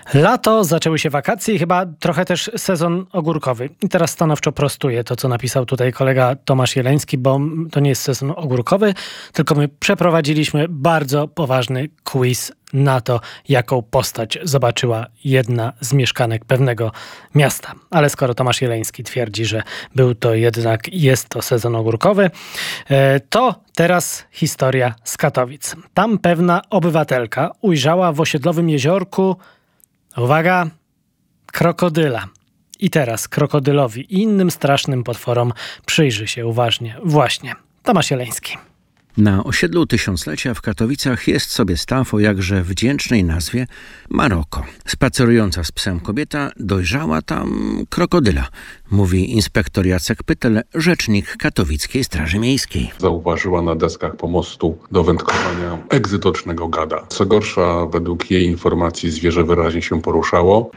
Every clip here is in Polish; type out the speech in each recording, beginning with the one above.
Lato, zaczęły się wakacje i chyba trochę też sezon ogórkowy. I teraz stanowczo prostuję to, co napisał tutaj kolega Tomasz Jeleński, bo to nie jest sezon ogórkowy, tylko my przeprowadziliśmy bardzo poważny quiz na to, jaką postać zobaczyła jedna z mieszkanek pewnego miasta. Ale skoro Tomasz Jeleński twierdzi, że był to jednak, jest to sezon ogórkowy, to teraz historia z Katowic. Tam pewna obywatelka ujrzała w osiedlowym jeziorku, uwaga, krokodyla. I teraz krokodylowi i innym strasznym potworom przyjrzy się uważnie właśnie Tomasz Jeleński. Na osiedlu Tysiąclecia w Katowicach jest sobie staw o jakże wdzięcznej nazwie Maroko. Spacerująca z psem kobieta dojrzała tam krokodyla, mówi inspektor Jacek Pytel, rzecznik Katowickiej Straży Miejskiej. Zauważyła na deskach pomostu do wędkowania egzotycznego gada. Co gorsza, według jej informacji zwierzę wyraźnie się poruszało.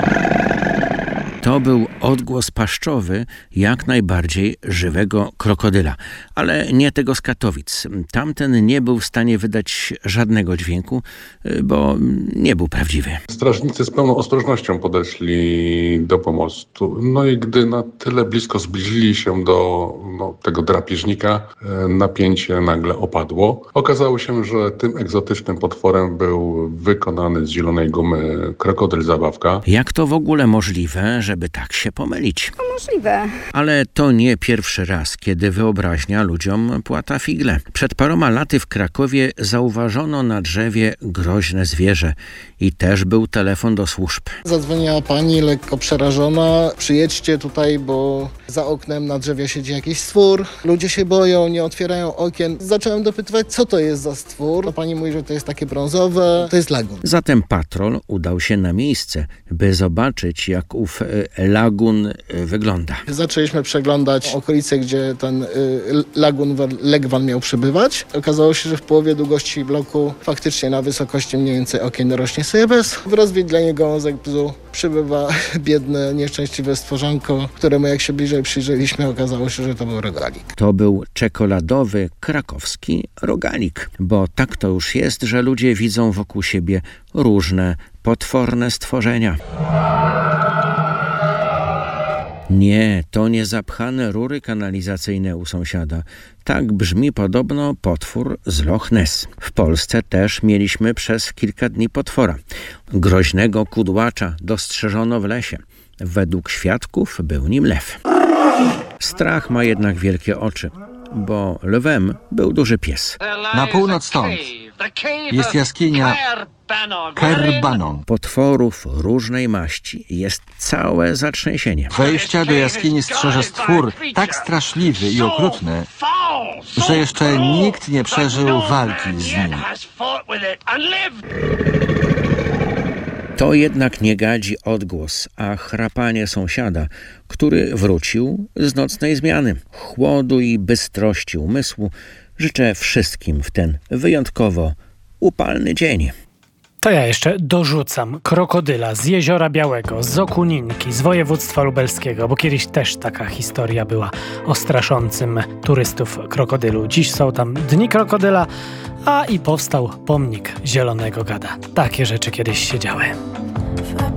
To był odgłos paszczowy jak najbardziej żywego krokodyla, ale nie tego z Katowic. Tamten nie był w stanie wydać żadnego dźwięku, bo nie był prawdziwy. Strażnicy z pełną ostrożnością podeszli do pomostu. No i gdy na tyle blisko zbliżyli się do tego drapieżnika, napięcie nagle opadło. Okazało się, że tym egzotycznym potworem był wykonany z zielonej gumy krokodyl zabawka. Jak to w ogóle możliwe, żeby tak się pomylić? To możliwe. Ale to nie pierwszy raz, kiedy wyobraźnia ludziom płata figle. Przed paroma laty w Krakowie zauważono na drzewie groźne zwierzę i też był telefon do służb. Zadzwoniła pani lekko przerażona. Przyjedźcie tutaj, bo za oknem na drzewie siedzi jakiś stwór. Ludzie się boją, nie otwierają okien. Zacząłem dopytywać, co to jest za stwór. Pani mówi, że to jest takie brązowe. To jest lagun. Zatem patrol udał się na miejsce, by zobaczyć, jak ów lagun wygląda. Zaczęliśmy przeglądać okolice, gdzie ten lagun Legwan miał przebywać. Okazało się, że w połowie długości bloku faktycznie na wysokości mniej więcej okien rośnie sobie bez. W rozwidleniu gałązek bzu przybywa biedne, nieszczęśliwe stworzonko, któremu jak się bliżej przyjrzeliśmy, okazało się, że to był rogalik. To był czekoladowy, krakowski rogalik, bo tak to już jest, że ludzie widzą wokół siebie różne, potworne stworzenia. Nie, to nie zapchane rury kanalizacyjne u sąsiada. Tak brzmi podobno potwór z Loch Ness. W Polsce też mieliśmy przez kilka dni potwora. Groźnego kudłacza dostrzeżono w lesie. Według świadków był nim lew. Strach ma jednak wielkie oczy, bo lwem był duży pies. Na północ stąd jest jaskinia Caerbannon. Potworów różnej maści jest całe zatrzęsienie. Wejścia do jaskini strzeże stwór tak straszliwy i okrutny, że jeszcze nikt nie przeżył walki z nim. To jednak nie gadzi odgłos, a chrapanie sąsiada, który wrócił z nocnej zmiany. Chłodu i bystrości umysłu życzę wszystkim w ten wyjątkowo upalny dzień. To ja jeszcze dorzucam krokodyla z Jeziora Białego, z Okuninki, z województwa lubelskiego, bo kiedyś też taka historia była o straszącym turystów krokodylu. Dziś są tam Dni Krokodyla, a i powstał pomnik zielonego gada. Takie rzeczy kiedyś się działy.